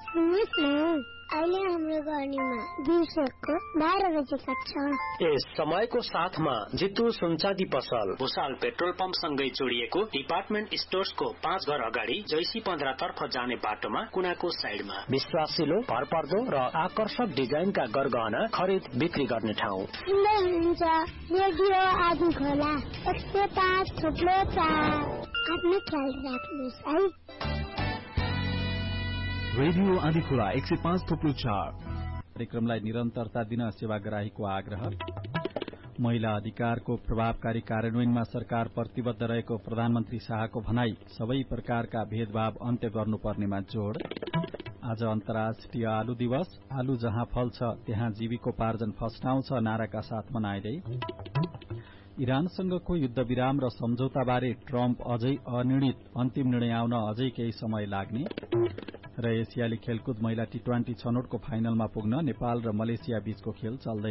सुन्नुहोस् न, अहिले हाम्रो गर्नीमा दिउँसोको 12 बजे कक्षा। यस समयको साथमा जितु सुनचाँदी पसल, भुसाल पेट्रोल पम्प सँगै जोडिएको डिपार्टमेन्ट स्टोर्सको 5 घर अगाडि जैसी 15 तर्फ जाने बाटोमा कुनाको साइडमा विश्वासिलो, भरपर्दो र आकर्षक डिजाइनका गरगहना खरिद बिक्री गर्ने ठाउँ। सुन्दै हुनुहुन्छ रेडियो आदि खोला 105 थोप्लो 4। आफ्नो ख्याल राख्नुहोस् है। रेडियो आँधीखोला 105 थोप्लो 4 कार्यक्रमलाई निरन्तरता दिन सेवाग्राहीको आग्रह। महिला अधिकारको प्रभावकारी कार्यान्वयनमा सरकार प्रतिबद्ध रहेको प्रधानमन्त्री शाहको भनाई। सबै प्रकारका भेदभाव अन्त्य गर्नुपर्नेमा जोड़। आज अन्तर्राष्ट्रिय आलु दिवस। आलु जहाँ फल्छ त्यहाँ जीविकोपार्जन फस्टाउँछ नाराका साथ मनाइँदै। इरानसँगको युद्धविराम र सम्झौताबारे ट्रम्प अझै अनिर्णित, अन्तिम निर्णय आउन अझै केही समय लाग्ने। र एसियाली खेलकुद महिला टी20 छनौटको फाइनलमा पुग्न नेपाल र मलेसिया बीचको खेल चल्दै।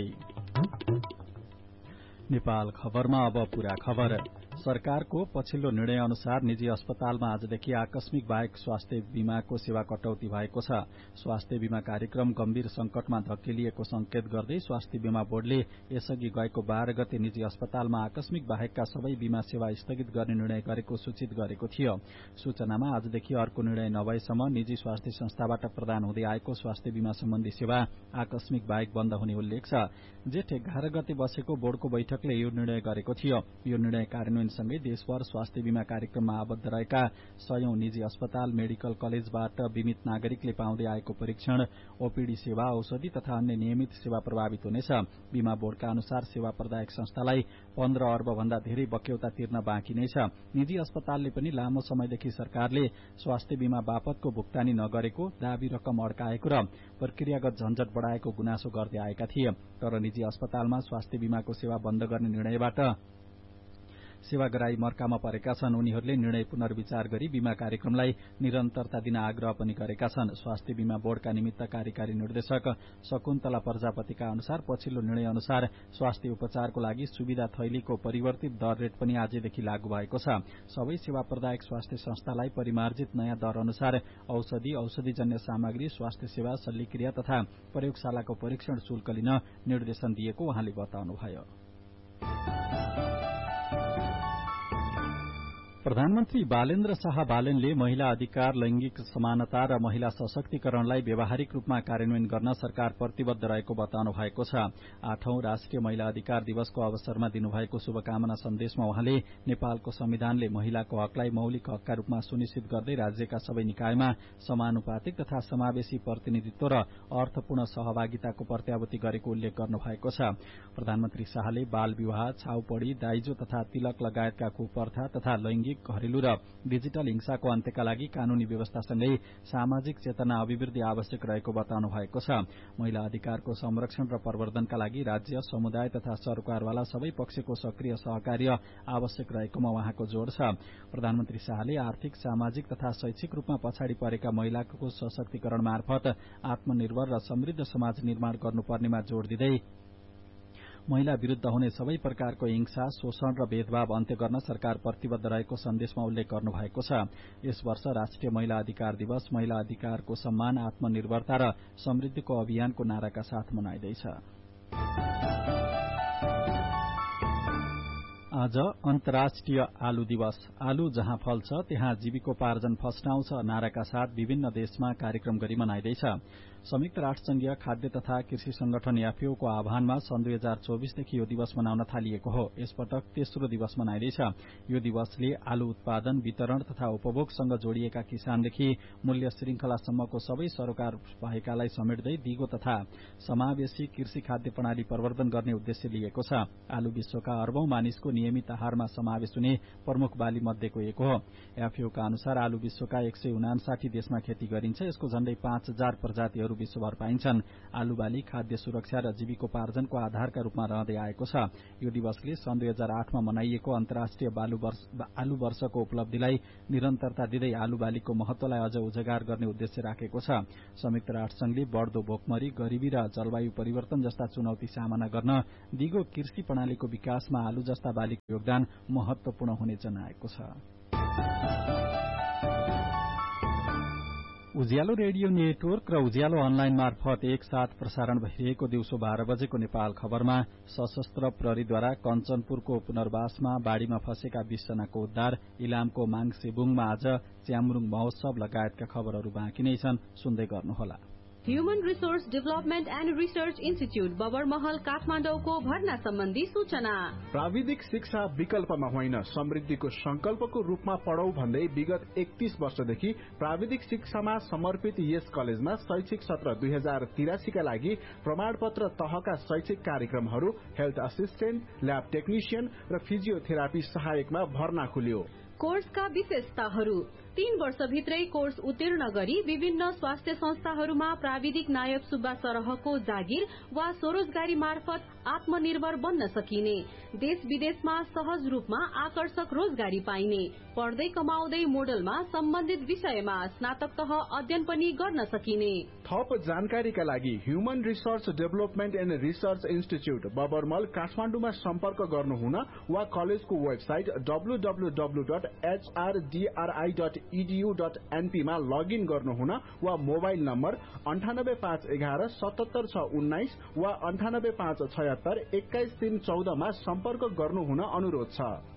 नेपाल खबरमा अब पूरा खबर। सरकारको पछिल्लो निर्णय अनुसार निजी अस्पतालमा आजदेखि आकस्मिक बाहेक स्वास्थ्य बीमाको सेवा कटौती भएको छ। स्वास्थ्य बीमा कार्यक्रम गम्भीर संकटमा धकेलिएको संकेत गर्दै स्वास्थ्य बीमा बोर्डले यसअघि गएको 12 गते निजी अस्पतालमा आकस्मिक बाहेकका सबै बीमा सेवा स्थगित गर्ने निर्णय गरेको सूचित गरेको थियो। सूचनामा आजदेखि अर्को निर्णय नभएसम्म निजी स्वास्थ्य संस्थाबाट प्रदान हुँदै आएको स्वास्थ्य बीमा सम्बन्धी सेवा आकस्मिक बाहेक बन्द हुने उल्लेख छ। जेठ 11 गते बसेको बोर्डको बैठकले यो निर्णय गरेको थियो। यो निर्णय कार्यान्वयन सँगै देशभर स्वास्थ्य बीमा कार्यक्रममा आबद्ध रहेका 100औं निजी अस्पताल, मेडिकल कलेजबाट बीमित नागरिकले पाउँदै आएको परीक्षण, ओपीडी सेवा, औषधि तथा अन्य नियमित सेवा प्रभावित हुनेछ। बीमा बोर्डका अनुसार सेवा प्रदायक संस्थालाई 15 अर्ब भन्दा धेरै बक्यौता तिर्न बाँकी नै छ। निजी अस्पतालले पनि लामो समयदेखि सरकारले स्वास्थ्य बीमा बापतको भुक्तानी नगरेको, दाबी रकम अड्काएको र प्रक्रियागत झन्झट बढ़ाएको गुनासो गर्दै आएका थिए। तर निजी अस्पतालमा स्वास्थ्य बीमाको सेवा बन्द गर्ने निर्णयबाट सेवाग्राही मर्कामा परेका छन्। उनीहरूले निर्णय पुनर्विचार गरी बीमा कार्यक्रमलाई निरन्तरता दिन आग्रह पनि गरेका छन्। स्वास्थ्य बीमा बोर्डका निमित्त कार्यकारी निर्देशक शकुन्तला प्रजापतिका अनुसार पछिल्लो निर्णय अनुसार स्वास्थ्य उपचारको लागि सुविधा थैलीको परिवर्तित दर रेट पनि आजदेखि लागू भएको छ। सबै सेवा प्रदायक स्वास्थ्य संस्थालाई परिमार्जित नयाँ दर अनुसार औषधि, औषधिजन्य सामग्री, स्वास्थ्य सेवा, शल्यक्रिया तथा प्रयोगशालाको परीक्षण शुल्क लिन निर्देशन दिएको उहाँले बताउनुभयो। प्रधानमन्त्री बालेन्द्र शाह बालेनले महिला अधिकार, लैंगिक समानता र महिला सशक्तिकरणलाई व्यावहारिक रूपमा कार्यान्वयन गर्न सरकार प्रतिबद्ध रहेको बताउनु भएको छ। 8औं राष्ट्रिय महिला अधिकार दिवसको अवसरमा दिनुभएको शुभकामना सन्देशमा उहाँले नेपालको संविधानले महिलाको हकलाई मौलिक हकका रूपमा सुनिश्चित गर्दै राज्यका सबै निकायमा समानुपातिक तथा समावेशी प्रतिनिधित्व र अर्थपूर्ण सहभागिताको प्रत्याभूति गरेको उल्लेख गर्नु भएको छ। प्रधानमन्त्री शाहले बाल विवाह, छाउपड़ी, दाइजो तथा तिलक लगायतका कुप्रथा तथा लैंगिक, घरेलु र डिजिटल हिंसाको अन्त्यका लागि कानूनी व्यवस्थासँगै सामाजिक चेतना अभिवृद्धि आवश्यक रहेको बताउनु भएको छ। महिला अधिकारको संरक्षण र प्रवर्धनका लागि राज्य, समुदाय तथा सरकारवाला सबै पक्षको सक्रिय सहकार्य आवश्यक रहेकोमा उहाँको जोड़ छ। प्रधानमन्त्री शाहले आर्थिक, सामाजिक तथा शैक्षिक रूपमा पछाडि परेका महिलाको सशक्तिकरण मार्फत आत्मनिर्भर र समृद्ध समाज निर्माण गर्नुपर्नेमा जोड़ दिँदै महिला विरूद्ध हुने सबै प्रकारको हिंसा, शोषण र भेदभाव अन्त्य गर्न सरकार प्रतिबद्ध रहेको सन्देशमा उल्लेख गर्नु भएको छ। यस वर्ष राष्ट्रिय महिला अधिकार दिवस महिला अधिकारको सम्मान, आत्मनिर्भरता र समृद्धिको अभियानको नाराका साथ मनाइँदैछ। आज अन्तर्राष्ट्रिय आलु दिवस। आलु जहाँ फल्छ त्यहाँ जीविकोपार्जन फस्टाउँछ नाराका साथ विभिन्न देशमा कार्यक्रम गरी मनाइँदैछ। संयुक्त राष्ट्रसंघीय खाद्य तथा कृषि संगठन एफएओको आह्वानमा सन् 2024देखि यो दिवस मनाउन थालिएको हो। यसपटक तेस्रो दिवस मनाइँदैछ। यो दिवसले आलु उत्पादन, वितरण तथा उपभोगसँग जोडिएका किसानदेखि मूल्य श्रृंखलासम्मको सबै सरोकार भएकालाई समेट्दै दिगो तथा समावेशी कृषि खाद्य प्रणाली प्रवर्धन गर्ने उद्देश्य लिएको छ। आलु विश्वका अर्बौं मानिसको नियमित आहारमा समावेश हुने प्रमुख बाली मध्येको एक हो। एफएओका अनुसार आलु विश्वका 159 देशमा खेती गरिन्छ। यसको झण्डै 5000 प्रजातिहरू विश्वभर पाइन्छन्। आलु बाली खाद्य सुरक्षा र जीविकोपार्जनको आधारका रूपमा रहँदै आएको छ। यो दिवसले सन् 2008 मा मनाइएको अन्तर्राष्ट्रिय आलु वर्षको उपलब्धिलाई निरन्तरता दिँदै आलु बालीको महत्वलाई अझ उजागर गर्ने उद्देश्य राखेको छ। संयुक्त राष्ट्रसंघले बढ़दो भोकमरी, गरीबी र जलवायु परिवर्तन जस्ता चुनौती सामना गर्न दिगो कृषि प्रणालीको विकासमा आलु जस्ता बालीको योगदान महत्वपूर्ण हुने जनाएको छ। उज्यालो रेडियो नेटवर्क र उज्यालो अनलाइन मार्फत एकसाथ प्रसारण भइरहेको दिउँसो 12 बजेको नेपाल खबरमा सशस्त्र प्रहरीद्वारा कञ्चनपुरको पुनर्वासमा बाढ़ीमा फँसेका 20 जनाको उद्धार, इलामको माङसेबुङमा आज च्यामुरुङ महोत्सव लगायतका खबरहरू बाँकी नै छन्, सुन्दै गर्नुहोला। Human resource development and research institute Babarmahal काठमाडौँको भर्ना सम्बन्धी सूचना। प्राविधिक शिक्षा विकल्पमा होइन, समृद्धिको संकल्पको रूपमा पढौं भन्दै विगत 31 वर्षदेखि प्राविधिक शिक्षामा समर्पित यस कलेजमा शैक्षिक सत्र 2083 का लागि प्रमाणपत्र तहका शैक्षिक कार्यक्रमहरू हेल्थ असिस्टेन्ट, ल्याब टेक्निशियन र फिजियोथेरापी सहायकमा भर्ना खुल्यो। कोर्सका विशेषताहरू: 3 वर्षभित्रै कोर्स उत्तीर्ण गरी विभिन्न स्वास्थ्य संस्थाहरूमा प्राविधिक नायब सुब्बा सरहको जागिर वा स्वरोजगारी मार्फत आत्मनिर्भर बन्न सकिने, देश विदेशमा सहज रूपमा आकर्षक रोजगारी पाइने, पढ्दै कमाउँदै मोडलमा सम्बन्धित विषयमा स्नातक तह अध्ययन पनि गर्न सकिने। थप जानकारीका लागि human resource development and research institute बबरमल काठमाडौँमा सम्पर्क गर्नुहुन वा कलेजको वेबसाइट www.hrdri.edu.np मा लगइन गर्नुहुन वा मोबाइल नम्बर 98511 77619 वा 98576 21314 मा सम्पर्क गर्नुहुन अनुरोध छ।